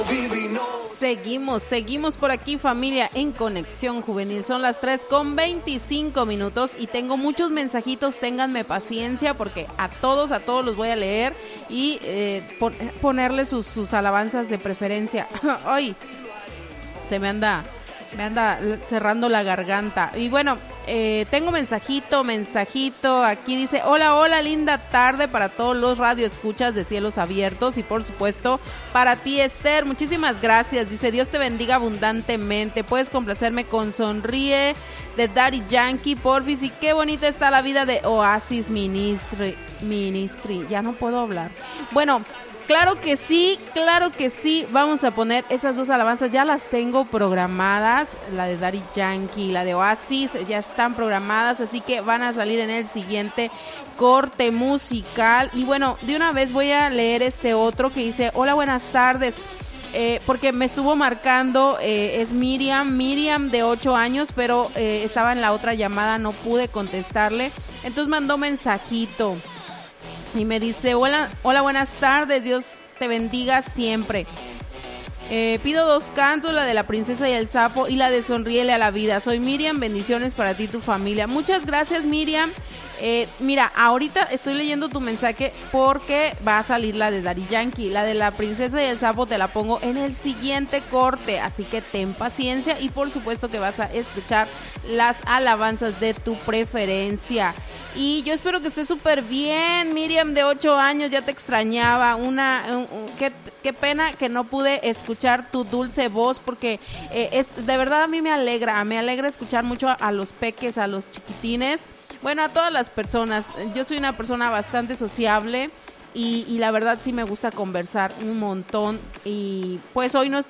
Seguimos por aquí, familia, en Conexión Juvenil. Son las 3:25 y tengo muchos mensajitos. Ténganme paciencia porque a todos los voy a leer y ponerles sus alabanzas de preferencia. Ay, se me anda cerrando la garganta. Y bueno, tengo mensajito. Aquí dice: hola, linda tarde para todos los radioescuchas de Cielos Abiertos y por supuesto para ti, Esther. Muchísimas gracias. Dice: Dios te bendiga abundantemente. Puedes complacerme con Sonríe de Daddy Yankee, porfis. Y qué bonita está la vida de Oasis Ministry. Ya no puedo hablar. Bueno, claro que sí. Vamos a poner esas dos alabanzas. Ya las tengo programadas. La de Daddy Yankee y la de Oasis ya están programadas. Así que van a salir en el siguiente corte musical. Y bueno, de una vez voy a leer este otro que dice: hola, buenas tardes. Porque me estuvo marcando, es Miriam de 8 años, pero estaba en la otra llamada, no pude contestarle. Entonces mandó mensajito. Y me dice: hola, buenas tardes, Dios te bendiga siempre. Pido 2 cantos, la de La Princesa y el Sapo y la de Sonríele a la Vida. Soy Miriam, bendiciones para ti y tu familia. Muchas gracias, Miriam. Mira, ahorita estoy leyendo tu mensaje porque va a salir la de Daddy Yankee. La de La Princesa y el Sapo te la pongo en el siguiente corte, así que ten paciencia y por supuesto que vas a escuchar las alabanzas de tu preferencia. Y yo espero que estés súper bien, Miriam de 8 años, ya te extrañaba. Qué pena que no pude escuchar tu dulce voz porque de verdad a mí me alegra escuchar mucho a los peques, a los chiquitines. Bueno, a todas las personas. Yo soy una persona bastante sociable y la verdad sí me gusta conversar un montón. Y pues hoy no